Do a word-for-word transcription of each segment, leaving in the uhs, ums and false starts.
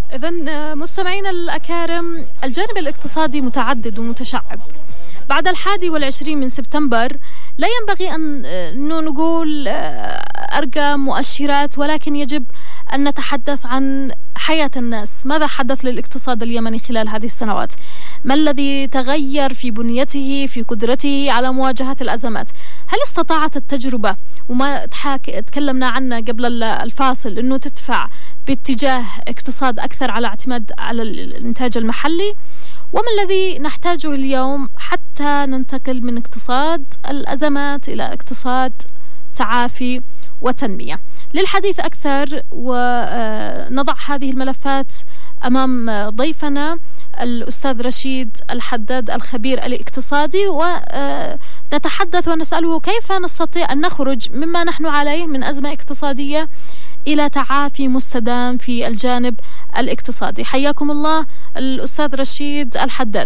إذن مستمعينا الأكارم، الجانب الاقتصادي متعدد ومتشعب. بعد الحادي والعشرين من سبتمبر لا ينبغي أن نقول أرقام مؤشرات، ولكن يجب أن نتحدث عن حياة الناس. ماذا حدث للاقتصاد اليمني خلال هذه السنوات؟ ما الذي تغير في بنيته، في قدرته على مواجهة الأزمات؟ هل استطاعت التجربة وما تكلمنا عنه قبل الفاصل أنه تدفع باتجاه اقتصاد أكثر على اعتماد على الإنتاج المحلي؟ وما الذي نحتاجه اليوم حتى ننتقل من اقتصاد الأزمات إلى اقتصاد تعافي وتنمية؟ للحديث أكثر ونضع هذه الملفات أمام ضيفنا الأستاذ رشيد الحداد الخبير الاقتصادي، ونتحدث ونسأله كيف نستطيع أن نخرج مما نحن عليه من أزمة اقتصادية إلى تعافي مستدام في الجانب الاقتصادي. حياكم الله الأستاذ رشيد الحداد.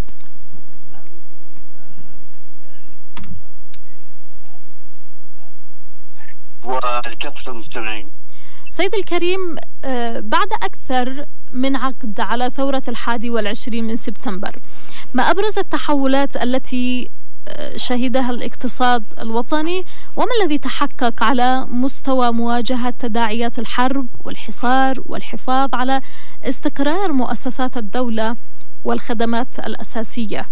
وكافة المستمعين. سيد الكريم، بعد أكثر من عقد على ثورة الحادي والعشرين من سبتمبر، ما أبرز التحولات التي شهدها الاقتصاد الوطني، وما الذي تحقق على مستوى مواجهة تداعيات الحرب والحصار والحفاظ على استقرار مؤسسات الدولة والخدمات الأساسية؟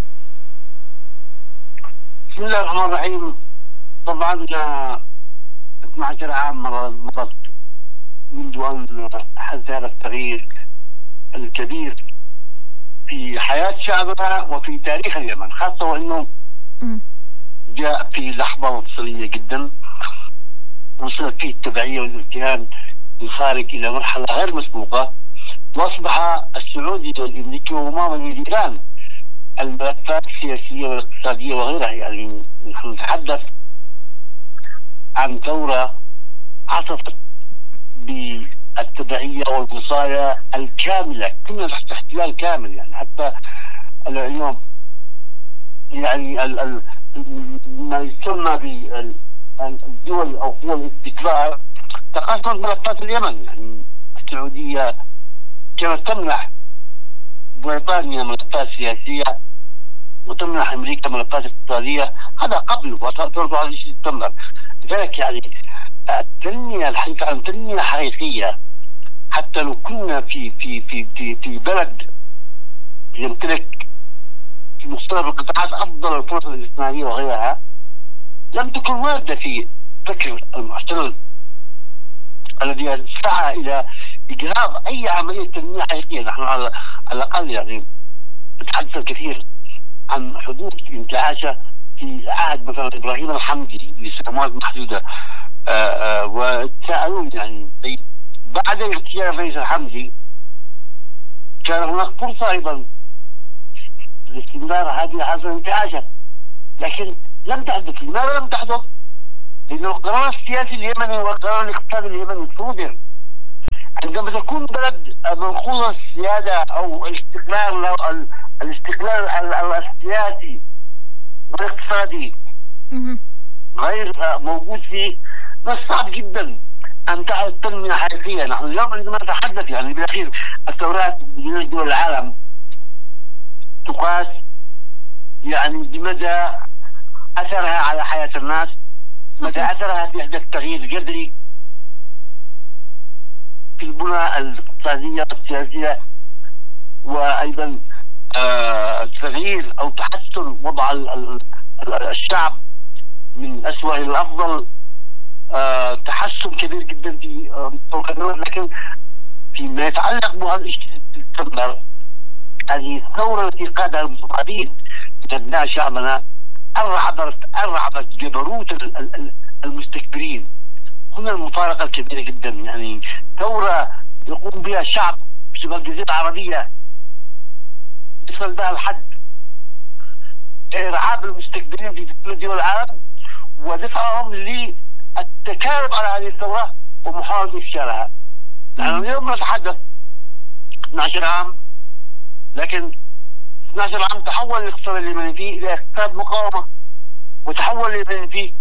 بسم الله الرحمن الرحيم. طبعا اثنا عشر عام مضت منذ أن حدث هذا التغيير الكبير في حياة شعبنا وفي تاريخ اليمن، خاصة وأنه جاء في لحظة مفصلية جدا وصلت فيه التبعية والامتهان الخارج إلى مرحلة غير مسبوقة، وأصبح السعودي والأمريكي وما من إيران الملفات السياسية والاقتصادية وغيرها. يعني نحن نتحدث عن ثورة عصفت بالتبعية والوصاية الكاملة، كنا تحت احتلال كامل. يعني حتى اليوم يعني ال ال ما يسمى بالدول أو قوى الاستقرار تقاسمت ملفات اليمن. يعني السعودية كانت تمنح بريطانيا ملفات سياسية وتمنح أمريكا ملفات اقتصادية، هذا قبل وثورة واحد وعشرين سبتمبر. لذلك يعني التنمية، الحديث عن تنمية حقيقية، حتى لو كنا في في في في, في بلد يمتلك في مختلف القطاعات أفضل الفرص الاستثمارية وغيرها، لم تكن واردة في فكر المحتل الذي سعى إلى إجراء أي عملية تنمية حقيقية. نحن على الأقل يعني نتحدث الكثير عن حدوث انتعاشة في عهد مثلا إبراهيم الحمدي لسنوات محدودة، وتساءلون يعني بعد اغتيال الرئيس الحمدي كان هناك فرصة أيضا لاستمرار هذه الحالة الانتعاشة، لكن لم تحدث. لماذا لم تحدث؟ لأن القرار السياسي اليمني والقرار الاقتصادي اليمني صدر عندما تكون بلد منخوض السيادة أو الاستقلال الاستقلال السياسي والاقتصادي غير موجود فيه، بس صعب جدا أن تحدث تنمية حقيقية. نحن اليوم عندما نتحدث يعني بالأخير الثورات بين دول العالم تقاس يعني بمدى أثرها على حياة الناس، مدى أثرها في إحداث تغيير جذري في البنى الاقتصادية والسياسية، وأيضا آه تغيير أو تحسن وضع الشعب من أسوأ إلى الأفضل، آه تحسن كبير جدا في مستوى الخدمات. لكن فيما يتعلق بهذا التطور، هذه الثورة التي قادها المصابين من أبناء شعبنا أرعبت أرعبت جبروت المستكبرين. هنا المفارقة الكبيرة جدا. يعني ثورة يقوم بها شعب في شبه الجزيرة العربية يصل بها الحد إرعاب المستكبرين في كل دول العالم ودفعهم للتكالب على هذه الثورة ومحاولة إفشالها. يعني اليوم نتحدث اثنا عشر عام، لكن اثنا عشر عام تحول الاقتصاد اليمني فيه إلى اقتصاد مقاومة، وتحول اليمن فيه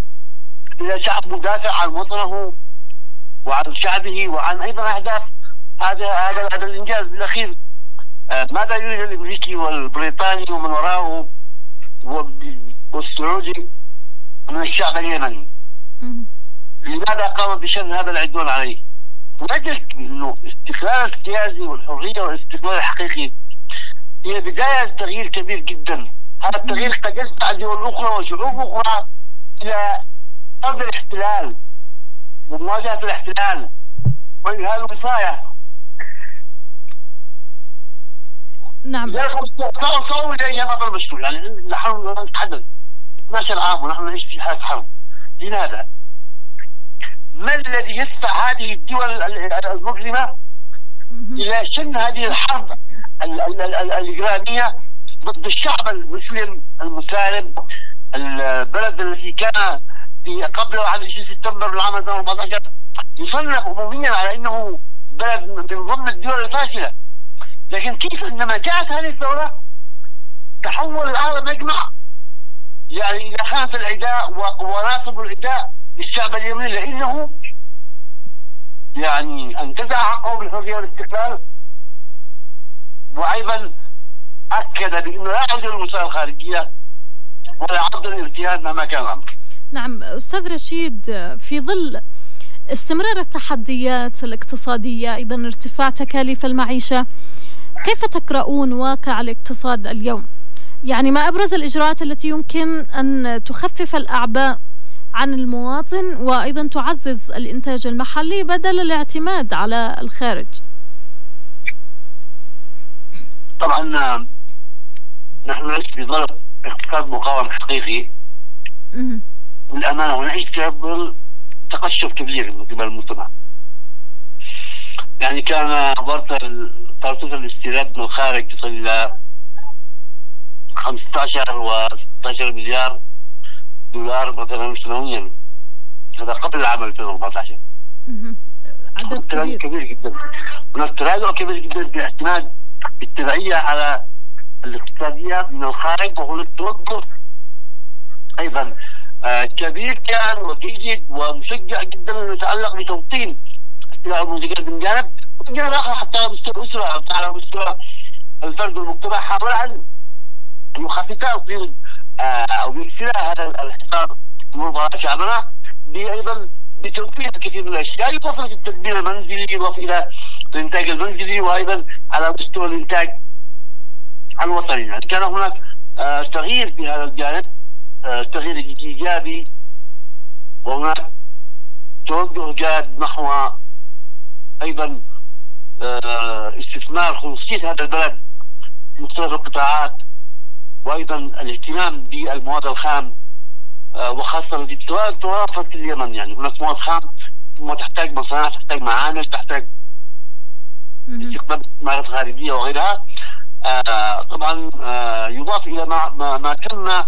إلى شعب مدافع عن وطنه وعن شعبه وعن أيضا أهداف هذا هذا هذا الإنجاز بالأخير. ماذا يريد الأمريكي والبريطاني ومن وراءه والسعودي من الشعب اليمني؟ لماذا قام بشن هذا العدوان عليه؟ وجد انه الاستقلال السياسي والحريه والاستقلال الحقيقي هي بدايه لتغيير كبير جدا. هذا التغيير قد يدفع دول اخرى وشعوب اخرى الى ارض الاحتلال ومواجهه الاحتلال وانهاء الوصايه. نعم. صاروا الى هذا المشروع، يعني نحن نتحدث اثنا عشر عام ونحن نعيش في حاله حرب. لماذا؟ ما الذي يدفع هذه الدول المظلمة إلى شن هذه الحرب الإجرامية ضد الشعب المسلم المسالم، البلد الذي كان في قبل واحد وعشرين سبتمبر العام ألفين وأربعة عشر يصنف عموميا على أنه بلد من ضمن الدول الفاشلة، لكن كيف عندما جاءت هذه الثورة تحول العالم أجمع يعني إلى خانة العداء وناصب العداء للشعب اليمني، لأنه يعني انتزع حقه بالحرية والاستقلال، وأيضا أكد بأنه لا يعود للوسائل الخارجية ولا عبد الارتهاد مهما كان الأمر. نعم أستاذ رشيد، في ظل استمرار التحديات الاقتصادية أيضا ارتفاع تكاليف المعيشة، كيف تقرؤون واقع الاقتصاد اليوم؟ يعني ما أبرز الإجراءات التي يمكن أن تخفف الأعباء عن المواطن وأيضا تعزز الإنتاج المحلي بدل الاعتماد على الخارج؟ طبعا نحن نعيش في ظرف اقتصاد مقاوم حقيقي بالأمانة، ونعيش في ظل تقشف كبير من قبل المجتمع. يعني كان طرطوس الاستيراد من الخارج تصل إلى خمسة عشر و ستة عشر مليار دولار مثلا سنويا، هذا قبل العام ألفين وأربعة عشر. عدد كبير كبير جدا. هناك تراجع كبير جدا باعتماد التبعية على الاقتصاديات من الخارج، وهناك توظف ايضا آه كبير كان وجيد ومشجع جدا يتعلق بتوطين السلع والمنتجات من جانب، ومن جانب اخر حتى على مستوى الاسره، حتى على مستوى الفرد والمجتمع حاول ان يخفف او او يكسر هذا الحصار الموضوع شعبنا بايضا بتوفير الكثير من الاشياء، يضاف الى التدبير المنزلي، يضاف الى الانتاج المنزلي، وايضا على مستوى الانتاج الوطني. يعني كان هناك آه تغيير في هذا الجانب، آه تغيير ايجابي، وهناك توجه جاد نحو ايضا آه استثمار خصوصيه هذا البلد في مختلف القطاعات، وايضا الاهتمام بالمواد الخام آه وخاصه التي توافر في اليمن. يعني هناك مواد خام ثم تحتاج مصانع، تحتاج معامل، تحتاج استخدام استثمارات خارجيه وغيرها. آه طبعا آه يضاف الى ما, ما, ما تم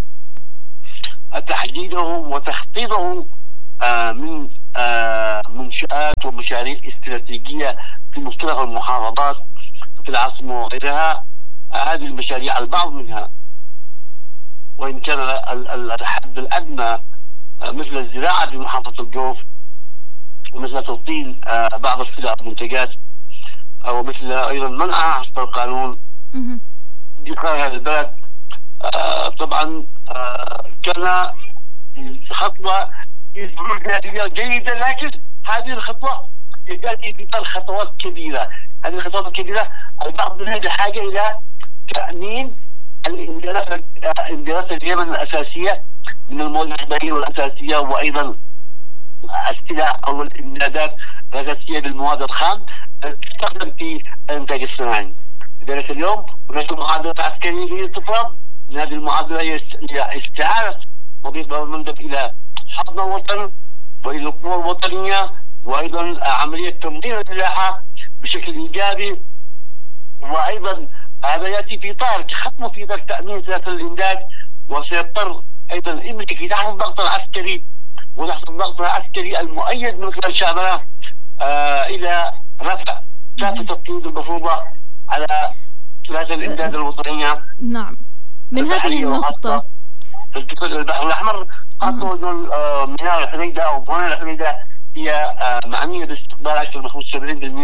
تحديده وتخطيطه آه من آه منشآت ومشاريع استراتيجية في مختلف المحافظات في العاصمة وغيرها. آه هذه المشاريع البعض منها وإن كان الحد الأدنى آه مثل الزراعة في محافظة الجوف، ومثل توطين آه بعض السلع والمنتجات، ومثل أيضا منعها حسب القانون دخول هذا البلد. آه طبعا آه كان خطوة جيدة، لكن هذه الخطوة تأتي في إطار خطوات كبيرة. هذه الخطوات الكبيرة البعض منها بحاجة إلى تأمين الإمدادات اليمن الأساسية من المواد الغذائية والأساسية، وأيضا السلع أو الإمدادات الأساسية بالمواد الخام تستخدم في الإنتاج الصناعي. لذلك اليوم هناك معادلات عسكرية تفرض، من هذه المعادلة هي استعادة وضيف المندب إلى حضن الوطن وإلى القوى الوطنية، وأيضا عملية تمرير السلاح بشكل إيجابي، وأيضا هذا يأتي في إطار ختمه في إطار تأمين سياسة الإمداد. وسيضطر أيضا الأمريكي في تحت الضغط العسكري وتحت الضغط العسكري المؤيد من خلال شعبنا آه إلى رفع كافة القيود المفروضة على سلاسل الإمداد الوطنية. نعم، من هذه النقطة البحر الأحمر خاصة ميناء الحديدة أو بناء الحديدة هي معنية باستقبال أكثر من خمسة وسبعين بالمئة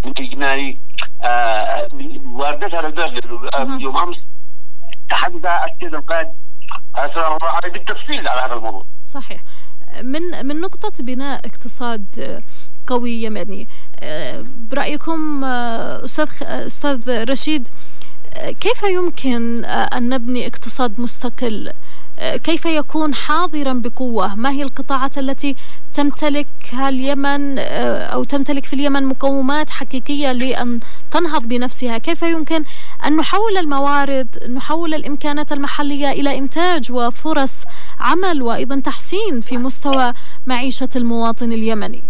من إجمالي آه واردتها للبلد. يوم أمس تحدث السيد القائد سلام الله عليه بالتفصيل على هذا الموضوع. صحيح. من من نقطة بناء اقتصاد قوي يمني، برأيكم أستاذ أستاذ رشيد، كيف يمكن أن نبني اقتصاد مستقل؟ كيف يكون حاضرا بقوة؟ ما هي القطاعات التي تمتلكها اليمن أو تمتلك في اليمن مقومات حقيقية لأن تنهض بنفسها؟ كيف يمكن أن نحول الموارد، نحول الإمكانات المحلية إلى إنتاج وفرص عمل وأيضا تحسين في مستوى معيشة المواطن اليمني؟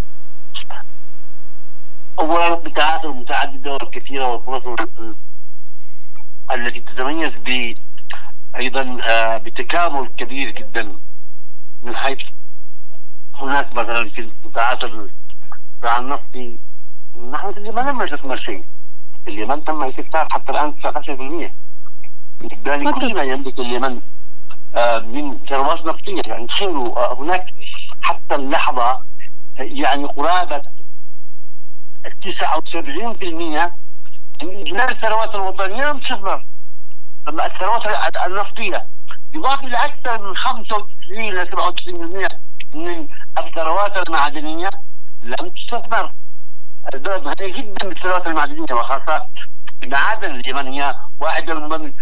أولا بالتعاطي المتعددة والكثيرة والفرص التي تتميز ب أيضا بتكامل كبير جدا، من حيث هناك مثلا في القطاعات النفطي نحن في اليمن لم نستثمر شيء. في اليمن تم استثمار حتى الآن تسعة عشر بالمئة. بالتالي كل ما يملك اليمن من ثروات نفطية، يعني تخيلوا هناك حتى اللحظة يعني قرابة تسعة وسبعين بالمئة من إجمالي الثروات الوطنية لم تستثمر. أما الثروات النفطية يضاف إلى أكثر من خمسة وتسعين إلى سبعة وتسعين بالمئة من الثروات المعدنية لم تستثمر. البلد غني جدا بالثروات المعدنية، وخاصة المعادن اليمنية واحدة من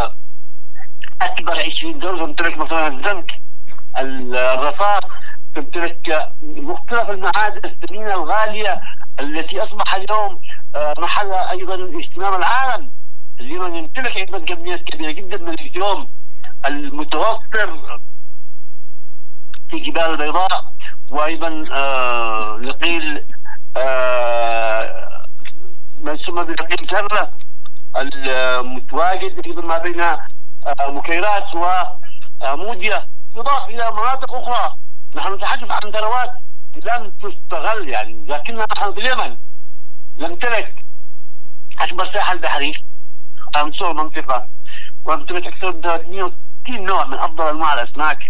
أكبر عشرين دولة تمتلك مثلا الزنك، الرصاص، تمتلك مختلف المعادن الثمينة الغالية التي أصبح اليوم محل أيضا اهتمام العالم. اليمن يمتلك أيضا كميات كبيرة جدا من اليوم المتوفر في جبال البيضاء، وأيضا آه نقيل آه ما يسمى بنقيل سرة المتواجد أيضا ما بين آه مكيرات ومودية، يضاف إلى مناطق أخرى. نحن نتحدث عن ثروات لم تستغل، يعني لكننا نحن في اليمن نمتلك أكبر ساحل بحري على مستوى المنطقة، ونمتلك أكثر من ثلاثمئة وستين نوع من أفضل أنواع الأسماك.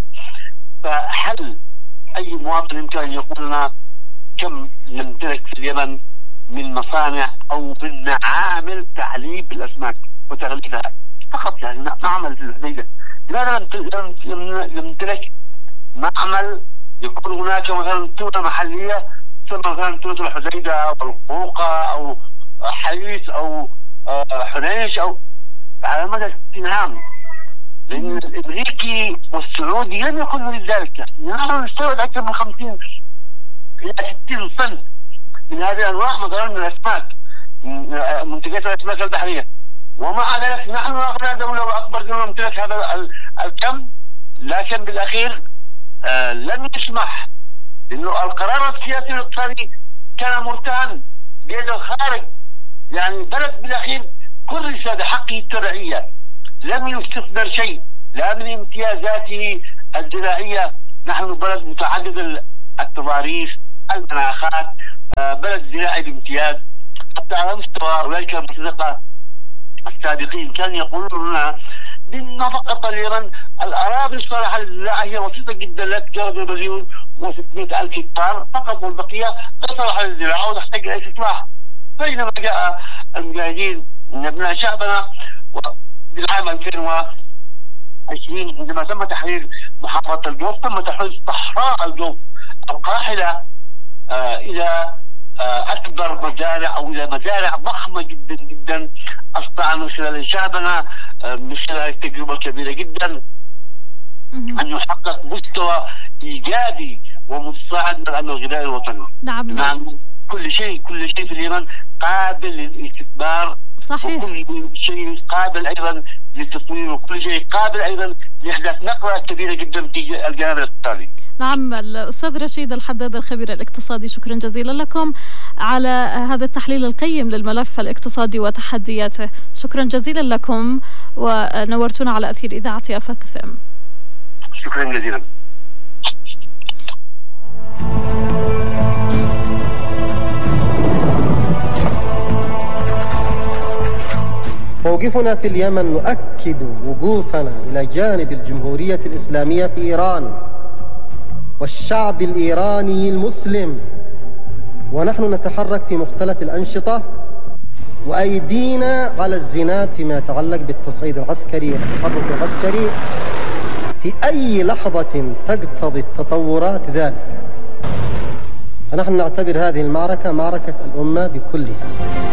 فهل أي مواطن يمكن أن يقول لنا كم نمتلك في اليمن من مصانع أو من معامل تعليب الأسماك وتغليفها فقط؟ يعني نعمل زي ده. لماذا لم نمتلك معمل يكون هناك مثلا تونة محلية تسمى مثلا تونة الحديدة أو القوقة أو حيث أو حنيش أو على مدى ستين عام؟ لأن الأمريكي والسعودي لم يكونوا لذلك. نحن نستورد أكثر من خمسين إلى ستين طن من هذه الأنواع مثلا من الأسماك، منتجات الأسماك البحرية، ومع ذلك نحن أغنى دولة وأكبر دولة نمتلك هذا الكم. لكن بالأخير آه لم يسمح، لأنه القرار السياسي الاقتصادي كان مرتهن بيد الخارج. يعني بلد بالأخير كل رسالة حقه التبعية، لم يستثمر شيء لا من امتيازاته الزراعية. نحن بلد متعدد التضاريس، المناخات، آه بلد زراعي بامتياز. حتى على مستوى أولئك المرتزقة السابقين كان يقولون لنا بأن فقط اليمن الأراضي الصالحة للزراعة هي بسيطة جدا، لا تجاوز مليون وستمائة ألف هكتار فقط، والبقية لا صالحة للزراعة وتحتاج إلى إصلاح. بينما جاء المجاهدين من أبناء شعبنا بالعام ألفين وعشرين عندما تم تحرير محافظة الجوف، تم تحرير صحراء الجوف القاحلة آه إلى آه أكبر مزارع أو إلى مزارع ضخمة جدا جدا، أستطاع من خلال شعبنا آه من خلال التجربة الكبيرة جدا أن يحقق مستوى إيجابي ومتصاعد من الأمن الغذائي الوطني. نعم. نعم. كل شيء كل شيء في اليمن قابل للاستثمار. صحيح. وكل شيء قابل أيضا للتطوير، وكل شيء قابل أيضا لإحداث نقلة كبيرة جدا في الجانب الاقتصادي. نعم. الأستاذ رشيد الحداد الخبير الاقتصادي، شكرا جزيلا لكم على هذا التحليل القيم للملف الاقتصادي وتحدياته. شكرا جزيلا لكم ونورتونا على أثير إذاعة آفاق إف إم. شكرا جزيلا. موقفنا في اليمن نؤكد وقوفنا إلى جانب الجمهورية الإسلامية في إيران والشعب الإيراني المسلم ونحن نتحرك في مختلف الأنشطة، وأيدينا على الزناد فيما يتعلق بالتصعيد العسكري والتحرك العسكري في أي لحظة تقتضي التطورات ذلك. فنحن نعتبر هذه المعركة معركة الأمة بكلها.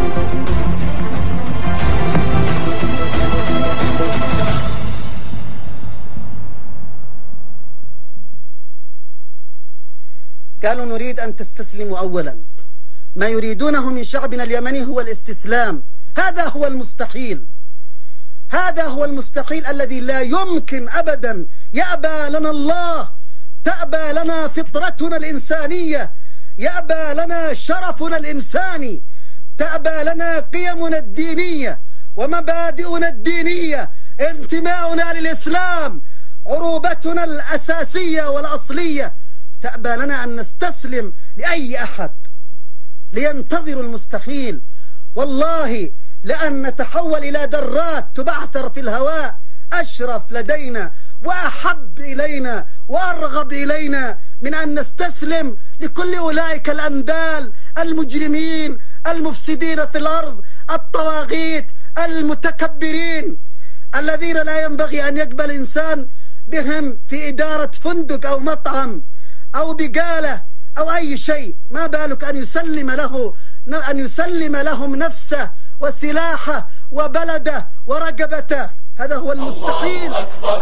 قالوا نريد أن تستسلموا أولا. ما يريدونه من شعبنا اليمني هو الاستسلام. هذا هو المستحيل، هذا هو المستحيل الذي لا يمكن أبدا. يأبى لنا الله، تأبى لنا فطرتنا الإنسانية، يأبى لنا شرفنا الإنساني، تأبى لنا قيمنا الدينية ومبادئنا الدينية، انتماؤنا للإسلام، عروبتنا الأساسية والأصلية. تأبى لنا أن نستسلم لأي أحد لينتظر المستحيل. والله لأن نتحول إلى ذرات تبعثر في الهواء أشرف لدينا وأحب إلينا وأرغب إلينا من أن نستسلم لكل أولئك الأندال المجرمين المفسدين في الأرض، الطواغيت المتكبرين الذين لا ينبغي أن يقبل إنسان بهم في إدارة فندق أو مطعم أو بقالة أو أي شيء. ما بالك أن يسلم له أن يسلم لهم نفسه وسلاحه وبلده ورقبته. هذا هو المستحيل